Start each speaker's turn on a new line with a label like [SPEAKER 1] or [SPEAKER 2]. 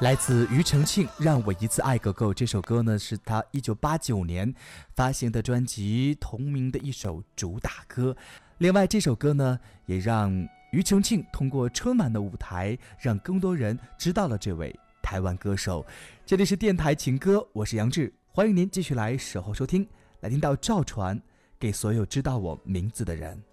[SPEAKER 1] 来自庾澄庆《让我一次爱个够》，这首歌呢是他1989年发行的专辑同名的一首主打歌。另外这首歌呢也让庾澄庆通过春晚的舞台让更多人知道了这位台湾歌手。这里是电台情歌，我是杨志，欢迎您继续来守候收听，来听到赵传给所有知道我名字的人。